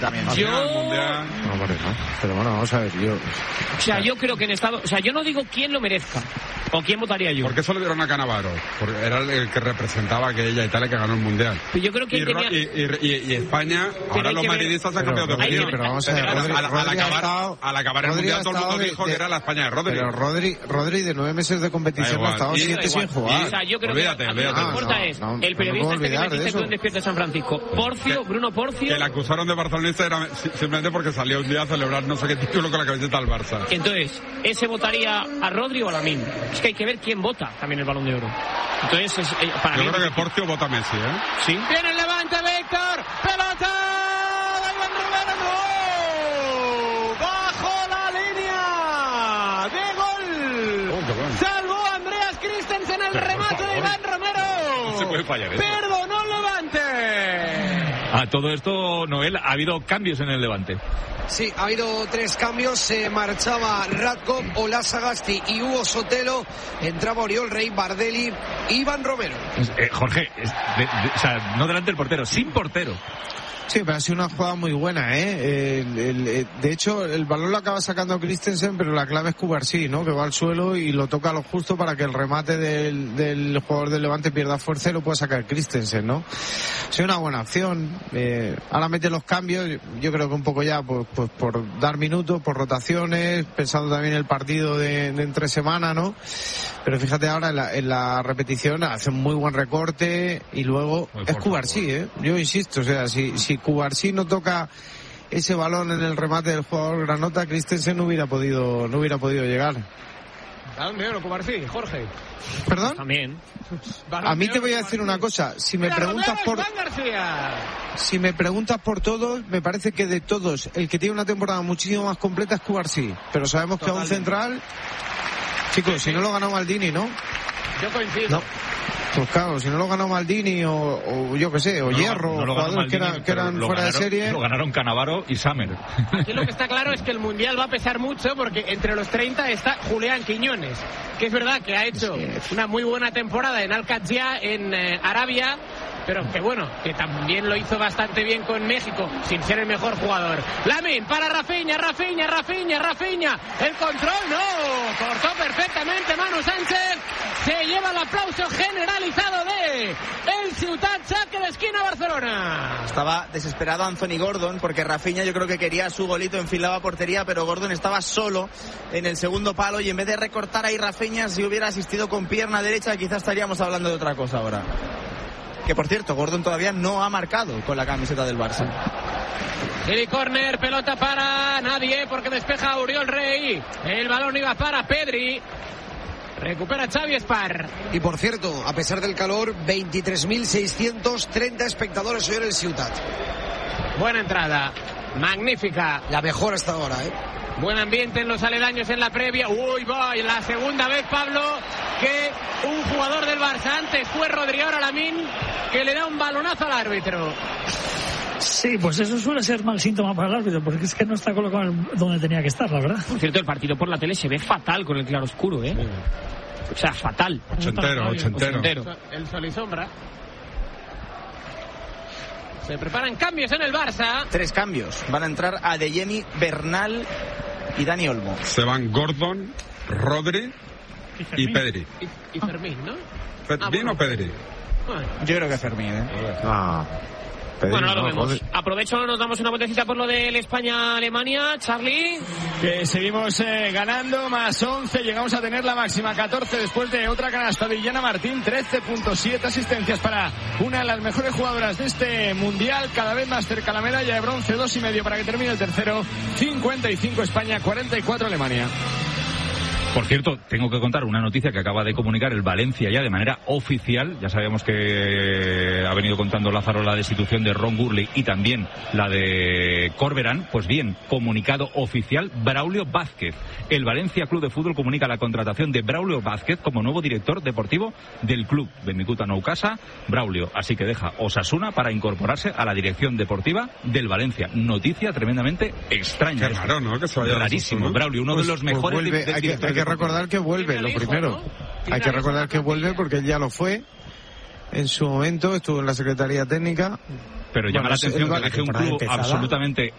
También. Pero bueno, vamos a ver, yo creo que yo no digo quién lo merezca o quién votaría yo. ¿Por qué se lo dieron a Cannavaro? Porque era el que representaba a aquella Italia que ganó el Mundial. Pero yo creo que y España, ahora los madridistas han cambiado de opinión. Pero vamos a ver, al acabar el Mundial todo el mundo dijo que era la España de Rodri. Pero Rodri de 9 meses de competición ha estado 7 sin jugar. O sea, yo creo que lo que importa es el periodista que metiste tú en Despierta San Francisco, Bruno Porcio. Que le acusaron de barcelonista era simplemente porque salió un día a celebrar no sé qué título con la camiseta del Barça. Entonces, ¿ese votaría a Rodri o a Lamine? Es que hay que ver quién vota también el Balón de Oro. Entonces, para mí... Yo creo que Porcio vota a Messi, ¿eh? Sí. Viene el levante, Víctor. ¡Pelota! ¡Iván Romero! ¡No! ¡Bajo la línea! ¡De gol! ¡Salvó Andreas Christensen el remate de Iván Romero! No se puede fallar eso. ¡Perdonó el Levante! A todo esto, Noel, ha habido cambios en el Levante. Sí, ha habido 3 cambios. Se marchaba Radkov, Ola Sagasti y Hugo Sotelo. Entraba Oriol Rey, Bardelli, Iván Romero. Jorge, o sea, no delante del portero, sin portero. Sí, pero ha sido una jugada muy buena, ¿eh? De hecho, el balón lo acaba sacando Christensen, pero la clave es Cubarsí, ¿no? Que va al suelo y lo toca a lo justo para que el remate del jugador del Levante pierda fuerza y lo pueda sacar Christensen, ¿no? Ha sido una buena acción. Ahora mete los cambios, yo creo que un poco ya pues por dar minutos, por rotaciones, pensando también en el partido de entre semana, ¿no? Pero fíjate ahora en la repetición, hace un muy buen recorte y luego es Cubarsí, ¿eh? Yo insisto, o sea, si Cubarsí no toca ese balón en el remate del jugador granota, Christensen no hubiera podido llegar. Balón de Oro, Cubarsí, Jorge. ¿Perdón? También. A mí te voy a decir una cosa, si me preguntas por todos, me parece que de todos, el que tiene una temporada muchísimo más completa es Cubarsí, pero sabemos que a un central, chicos, si no lo ganó Maldini, ¿no? Yo coincido. No. Pues claro, si no lo ganó Maldini o yo qué sé, o Hierro, o jugadores que eran fuera de serie. Lo ganaron Cannavaro y Summer. Aquí lo que está claro es que el Mundial va a pesar mucho porque entre los 30 está Julián Quiñones, que es verdad que ha hecho una muy buena temporada en Al-Qadsia, en Arabia, pero que bueno, que también lo hizo bastante bien con México, sin ser el mejor jugador. Lamine para Rafinha, el control, no, cortó perfectamente Manu Sánchez, se lleva el aplauso generalizado de el Ciutat, saque de esquina Barcelona. Estaba desesperado Anthony Gordon porque Rafinha yo creo que quería su golito, enfilaba portería, pero Gordon estaba solo en el segundo palo y en vez de recortar ahí Rafinha, si hubiera asistido con pierna derecha quizás estaríamos hablando de otra cosa ahora. Que por cierto, Gordon todavía no ha marcado con la camiseta del Barça. Giri corner, pelota para nadie porque despeja Oriol Rey. El balón iba para Pedri. Recupera Xavi Espar. Y por cierto, a pesar del calor, 23.630 espectadores hoy en el Ciutat. Buena entrada, magnífica. La mejor hasta ahora, ¿eh? Buen ambiente en los aledaños en la previa. Uy, va, la segunda vez, Pablo, que un jugador del Barça, antes fue Rodri, ahora Lamine, que le da un balonazo al árbitro. Sí, pues eso suele ser mal síntoma para el árbitro, porque es que no está colocado donde tenía que estar, la verdad. Por cierto, el partido por la tele se ve fatal con el claroscuro, ¿eh? O sea, fatal. Ochentero. El sol y sombra. Se preparan cambios en el Barça. 3 cambios. Van a entrar Adeyemi, Bernal y Dani Olmo. Se van Gordon, Rodri y Pedri. Y Fermín, ¿no? ¿Fermín o Pedri? Yo creo que Fermín, ¿eh? Pedri, bueno, ahora lo vemos. Rodri. Aprovecho, nos damos una vueltecita por lo del España-Alemania. Charlie. Seguimos ganando, más 11. Llegamos a tener la máxima 14 después de otra canasta de Illana Martín. 13.7 asistencias para una de las mejores jugadoras de este mundial. Cada vez más cerca la medalla de bronce. 2,5 para que termine el tercero. 55 España, 44 Alemania. Por cierto, tengo que contar una noticia que acaba de comunicar el Valencia ya de manera oficial. Ya sabíamos que ha venido contando Lázaro la destitución de Ron Gurley y también la de Corberán. Pues bien, comunicado oficial, Braulio Vázquez. El Valencia Club de Fútbol comunica la contratación de Braulio Vázquez como nuevo director deportivo del club. Benvicuta nou casa, Braulio. Así que deja Osasuna para incorporarse a la dirección deportiva del Valencia. Noticia tremendamente extraña. Qué raro, ¿no? Que se vaya rarísimo. Braulio, uno de los mejores hay que recordar que vuelve, lo primero. Hay que recordar que vuelve porque él ya lo fue. En su momento estuvo en la Secretaría Técnica pero llama la atención que deje un club absolutamente